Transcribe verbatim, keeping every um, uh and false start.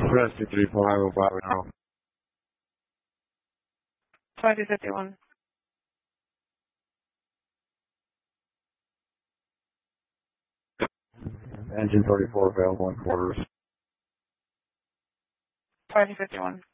Express two three four, Highway five now. twenty fifty-one. Engine thirty-four available in quarters. twenty fifty-one.